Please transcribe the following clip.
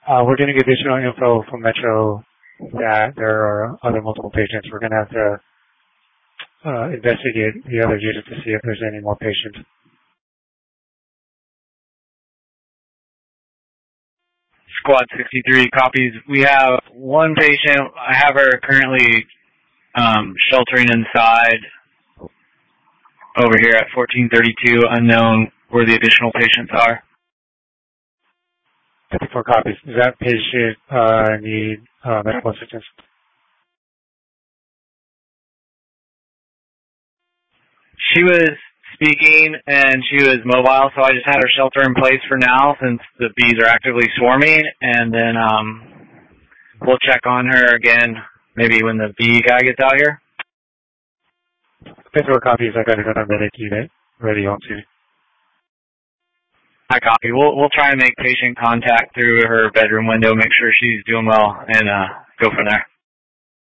We're getting additional info from Metro that there are other multiple patients. We're going to have to investigate the other unit to see if there's any more patients. Squad 63 copies. We have one patient. I have her currently sheltering inside over here at 1432. Unknown where the additional patients are. 54 copies. Does that patient need medical assistance? She was speaking and she was mobile, so I just had her shelter in place for now since the bees are actively swarming, and then we'll check on her again maybe when the bee guy gets out here. 54 copies. I got another medic unit ready on to. I copy. We'll try and make patient contact through her bedroom window, make sure she's doing well, and go from there.